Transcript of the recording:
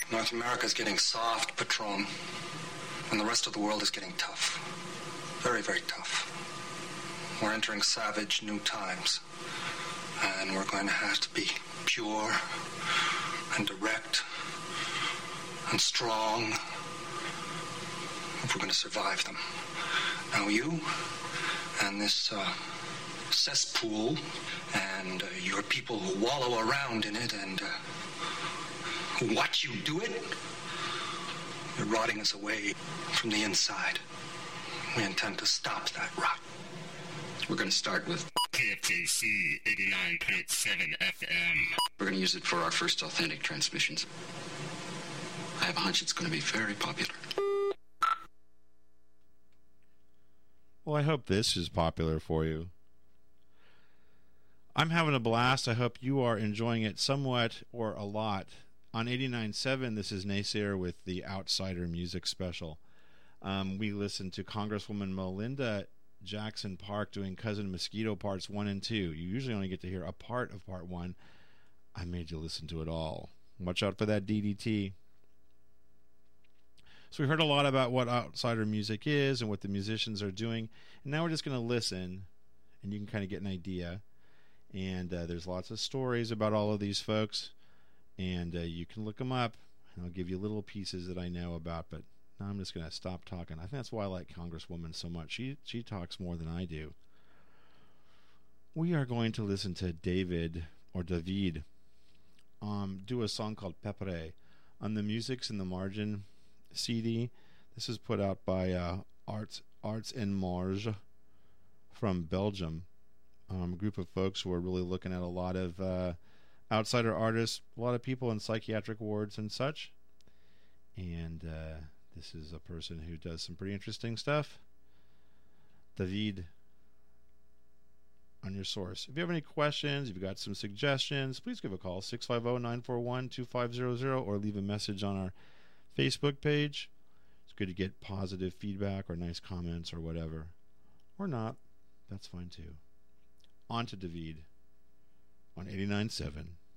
North America's getting soft, Patron, and the rest of the world is getting tough. Very, very tough. We're entering savage new times, and we're going to have to be pure and direct and strong if we're going to survive them. Now you and this cesspool and your people who wallow around in it and who watch you do it, you're rotting us away from the inside. We intend to stop that rot. We're going to start with KFJC 89.7 FM. We're going to use it for our first authentic transmissions. I have a hunch it's going to be very popular. Well, I hope this is popular for you. I'm having a blast. I hope you are enjoying it somewhat or a lot. On 89.7, this is Naysayer with the Outsider Music Special. We listened to Congresswoman Melinda Jackson Park doing Cousin Mosquito Parts 1 and 2. You usually only get to hear a part of Part 1. I made you listen to it all. Watch out for that DDT. So we heard a lot about what outsider music is and what the musicians are doing. And now we're just going to listen, and you can kind of get an idea. And there's lots of stories about all of these folks. And you can look them up, and I'll give you little pieces that I know about. But now I'm just going to stop talking. I think that's why I like Congresswoman so much. She talks more than I do. We are going to listen to David do a song called Pepere on the Music's in the Margin CD. This is put out by Arts en Marge from Belgium. A group of folks who are really looking at a lot of outsider artists, a lot of people in psychiatric wards and such. And this is a person who does some pretty interesting stuff. David on your source. If you have any questions, if you've got some suggestions, please give a call, 650-941-2500, or leave a message on our Facebook page. It's good to get positive feedback or nice comments or whatever. Or not. That's fine too. On to David on 89.7